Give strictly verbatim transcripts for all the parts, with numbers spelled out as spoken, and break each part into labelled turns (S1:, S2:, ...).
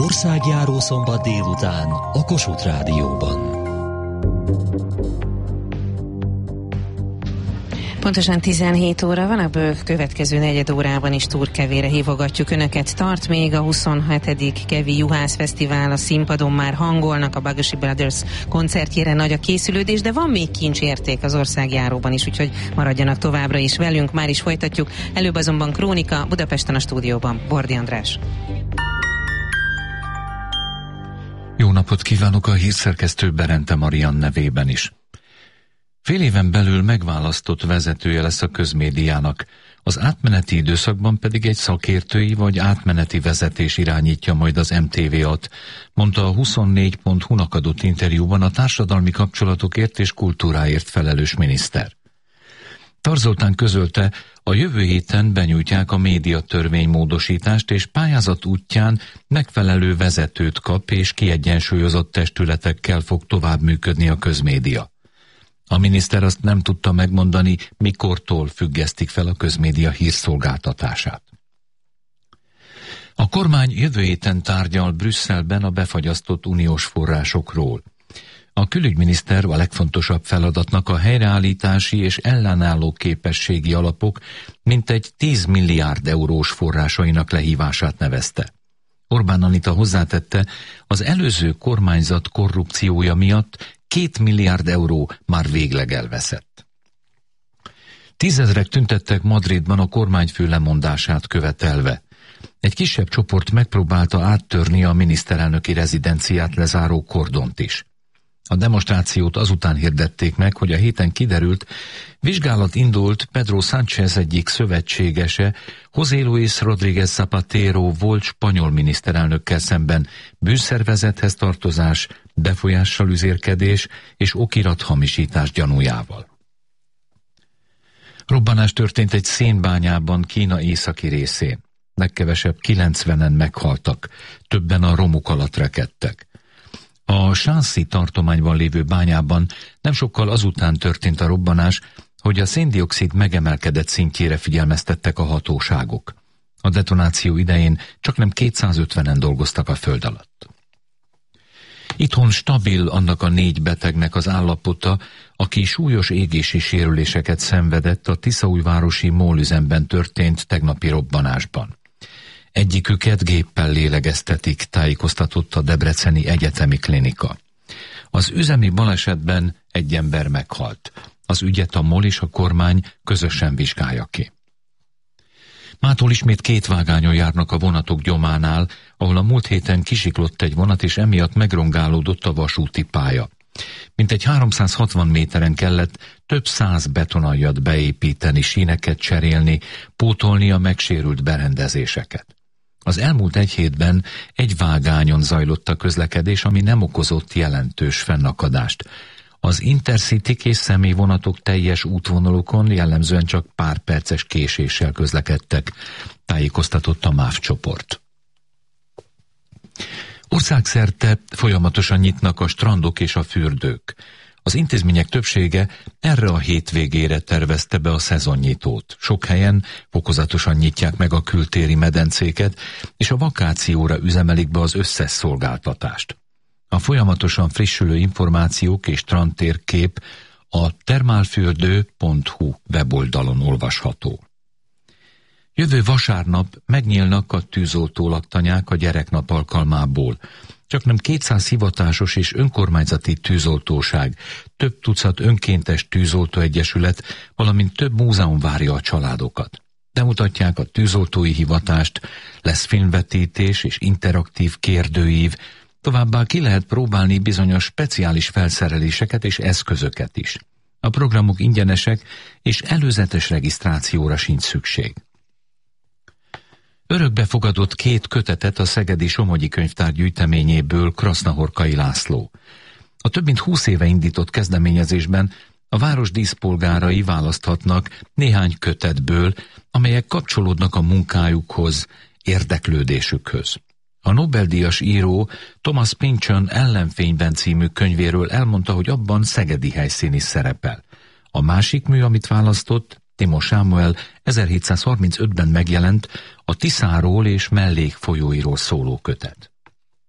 S1: Országjáró szombat délután a Kossuth Rádióban.
S2: Pontosan tizenhét óra van, a következő negyed órában is Turkevére hívogatjuk Önöket. Tart még a huszonhetedik Kevi Juhász Fesztivál, a színpadon már hangolnak, a Bagasi Brothers koncertjére nagy a készülődés, de van még kincsérték az országjáróban is, úgyhogy maradjanak továbbra is velünk, már is folytatjuk. Előbb azonban Krónika, Budapesten a stúdióban Bordi András.
S3: Jó napot kívánok, a hírszerkesztő Berente Marian nevében is. Fél éven belül megválasztott vezetője lesz a közmédiának, az átmeneti időszakban pedig egy szakértői vagy átmeneti vezetés irányítja majd az em té vé-at, mondta a huszonnégy pont hu-nak adott interjúban a társadalmi kapcsolatokért és kultúráért felelős miniszter. Tar Zoltán közölte, a jövő héten benyújtják a médiatörvény módosítást, és pályázat útján megfelelő vezetőt kap, és kiegyensúlyozott testületekkel fog tovább működni a közmédia. A miniszter azt nem tudta megmondani, mikortól függesztik fel a közmédia hírszolgáltatását. A kormány jövő héten tárgyal Brüsszelben a befagyasztott uniós forrásokról. A külügyminiszter a legfontosabb feladatnak a helyreállítási és ellenálló képességi alapok mintegy tíz milliárd eurós forrásainak lehívását nevezte. Orbán Anita hozzátette, az előző kormányzat korrupciója miatt két milliárd euró már végleg elveszett. Tízezrek tüntettek Madridban a kormányfő lemondását követelve. Egy kisebb csoport megpróbálta áttörni a miniszterelnöki rezidenciát lezáró kordont is. A demonstrációt azután hirdették meg, hogy a héten kiderült, vizsgálat indult Pedro Sánchez egyik szövetségese, José Luis Rodríguez Zapatero volt spanyol miniszterelnökkel szemben bűnszervezethez tartozás, befolyással üzérkedés és okirathamisítás gyanújával. Robbanás történt egy szénbányában Kína északi részén. Legkevesebb kilencvenen meghaltak, többen a romok alatt rekedtek. A Shanxi tartományban lévő bányában nem sokkal azután történt a robbanás, hogy a széndioxid megemelkedett szintjére figyelmeztettek a hatóságok. A detonáció idején csaknem kétszázötvenen dolgoztak a föld alatt. Itthon stabil annak a négy betegnek az állapota, aki súlyos égési sérüléseket szenvedett a tiszaújvárosi mólüzemben történt tegnapi robbanásban. Egyiküket géppel lélegeztetik, tájékoztatott a Debreceni Egyetemi Klinika. Az üzemi balesetben egy ember meghalt. Az ügyet a MOL és a kormány közösen vizsgálja ki. Mától ismét két vágányon járnak a vonatok gyománál, ahol a múlt héten kisiklott egy vonat, és emiatt megrongálódott a vasúti pálya. Mintegy háromszázhatvan méteren kellett több száz betonaljat beépíteni, síneket cserélni, pótolni a megsérült berendezéseket. Az elmúlt egy hétben egy vágányon zajlott a közlekedés, ami nem okozott jelentős fennakadást. Az intercityk és személyvonatok teljes útvonalokon jellemzően csak pár perces késéssel közlekedtek, tájékoztatott a MÁV csoport. Országszerte folyamatosan nyitnak a strandok és a fürdők. Az intézmények többsége erre a hétvégére tervezte be a szezonnyitót. Sok helyen fokozatosan nyitják meg a kültéri medencéket, és a vakációra üzemelik be az összes szolgáltatást. A folyamatosan frissülő információk és strandtérkép a termálfürdő pont hu weboldalon olvasható. Jövő vasárnap megnyílnak a tűzoltólaktanyák a gyereknap alkalmából. Csaknem kétszáz hivatásos és önkormányzati tűzoltóság, több tucat önkéntes tűzoltóegyesület, valamint több múzeum várja a családokat. Bemutatják a tűzoltói hivatást, lesz filmvetítés és interaktív kérdőív, továbbá ki lehet próbálni bizonyos speciális felszereléseket és eszközöket is. A programok ingyenesek, és előzetes regisztrációra sincs szükség. Örökbefogadott két kötetet a Szegedi Somogyi Könyvtár gyűjteményéből Krasznahorkai László. A több mint húsz éve indított kezdeményezésben a város díszpolgárai választhatnak néhány kötetből, amelyek kapcsolódnak a munkájukhoz, érdeklődésükhöz. A Nobel-díjas író Thomas Pynchon Ellenfényben című könyvéről elmondta, hogy abban szegedi helyszín is szerepel. A másik mű, amit választott, Timo Sámuel ezerhétszázharmincötben megjelent a Tiszáról és mellékfolyóiról szóló kötet.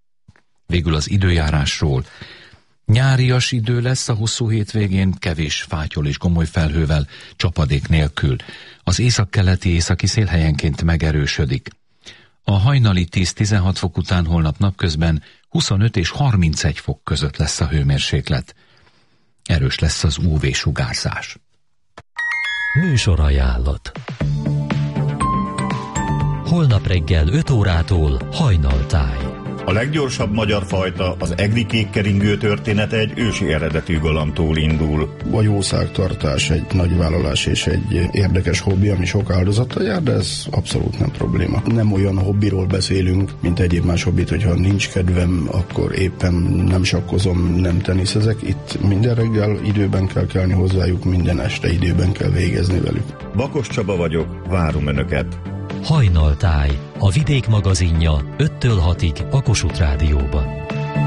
S3: Végül az időjárásról. Nyárias idő lesz a hosszú hétvégén, kevés fátyol és gomoly felhővel, csapadék nélkül. Az északkeleti északi szél helyenként megerősödik. A hajnali tíz-tizenhat fok után holnap napközben huszonöt és harmincegy fok között lesz a hőmérséklet. Erős lesz az ú vé-sugárzás.
S1: Műsorajánlat. Holnap reggel öt órától Hajnaltáj.
S4: A leggyorsabb magyar fajta, az egri kékkeringő története egy ősi eredetű galambtól indul.
S5: A jószágtartás egy nagy vállalás és egy érdekes hobbi, ami sok áldozattal jár, de ez abszolút nem probléma. Nem olyan hobbiról beszélünk, mint egyéb más hobbit, hogyha nincs kedvem, akkor éppen nem sakkozom, nem teniszezek. Itt minden reggel időben kell kelni hozzájuk, minden este időben kell végezni velük.
S4: Bakos Csaba vagyok, várom Önöket!
S1: Hajnaltáj, a Vidék magazinja öttől hatig a Kossuth Rádióban.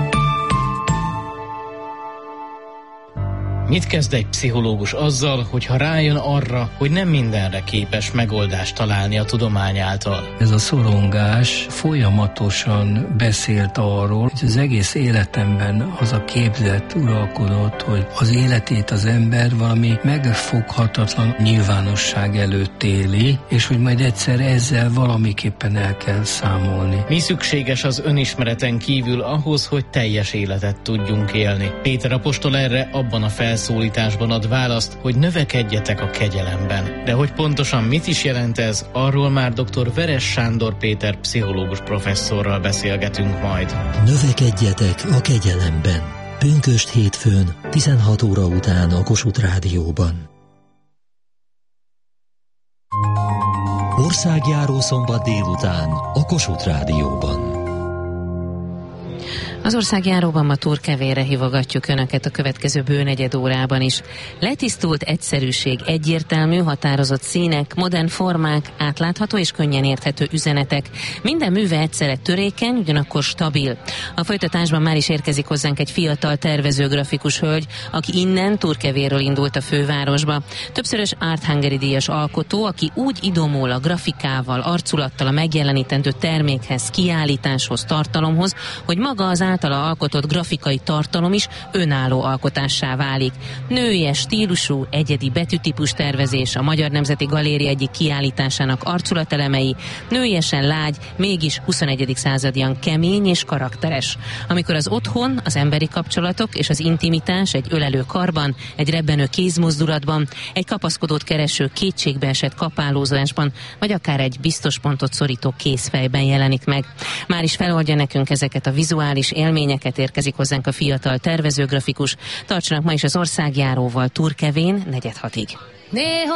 S6: Mit kezd egy pszichológus azzal, hogyha rájön arra, hogy nem mindenre képes megoldást találni a tudomány által?
S7: Ez a szorongás folyamatosan beszélt arról, hogy az egész életemben az a képzet uralkodott, hogy az életét az ember valami megfoghatatlan nyilvánosság előtt éli, és hogy majd egyszer ezzel valamiképpen el kell számolni.
S6: Mi szükséges az önismereten kívül ahhoz, hogy teljes életet tudjunk élni? Péter apostol erre abban a felszólásban szólításban ad választ, hogy növekedjetek a kegyelemben. De hogy pontosan mit is jelent ez, arról már dr. Veres Sándor Péter pszichológus professzorral beszélgetünk majd.
S1: Növekedjetek a kegyelemben. Pünkösd hétfőn, tizenhat óra után a Kossuth Rádióban. Országjáró szombat délután a Kossuth Rádióban.
S2: Az országjáróban ma Turkevérre hívogatjuk Önöket a következő bőnegyed órában is. Letisztult egyszerűség, egyértelmű, határozott színek, modern formák, átlátható és könnyen érthető üzenetek. Minden műve egyszerre törékeny, ugyanakkor stabil. A folytatásban már is érkezik hozzánk egy fiatal tervező grafikus hölgy, aki innen Turkevérről indult a fővárosba. Többszörös Art Hungary díjas alkotó, aki úgy idomul a grafikával, arculattal a megjelenítendő termékhez, kiállításhoz, tartalomhoz, hogy maga az általa alkotott grafikai tartalom is önálló alkotássá válik. Nőies stílusú, egyedi betűtípus tervezés a Magyar Nemzeti Galéria egyik kiállításának arculatelemei, nőiesen lágy, mégis huszonegyedik századian kemény és karakteres. Amikor az otthon, az emberi kapcsolatok és az intimitás egy ölelő karban, egy rebbenő kézmozdulatban, egy kapaszkodót kereső kétségbeesett kapálózásban, vagy akár egy biztos pontot szorító kézfejben jelenik meg. Már is feloldja nekünk ezeket a vizuális élményeket, érkezik hozzánk a fiatal tervezőgrafikus. Tartsanak ma is az országjáróval Turkevén negyed hatig. Néha